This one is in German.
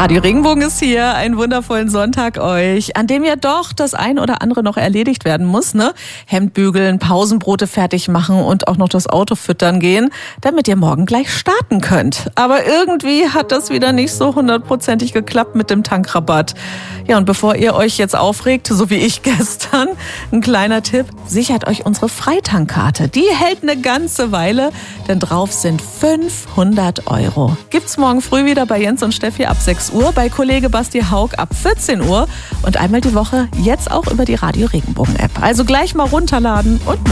Radio Regenbogen ist hier. Einen wundervollen Sonntag euch, an dem ja doch das ein oder andere noch erledigt werden muss, ne? Hemd bügeln, Pausenbrote fertig machen und auch noch das Auto füttern gehen, damit ihr morgen gleich starten könnt. Aber irgendwie hat das wieder nicht so 100%ig geklappt mit dem Tankrabatt. Ja, und bevor ihr euch jetzt aufregt, so wie ich gestern, ein kleiner Tipp: Sichert euch unsere Freitankkarte. Die hält eine ganze Weile, denn drauf sind 500 €. Gibt's morgen früh wieder bei Jens und Steffi ab 6 Uhr, bei Kollege Basti Haug ab 14 Uhr und einmal die Woche jetzt auch über die Radio Regenbogen App. Also gleich mal runterladen und mit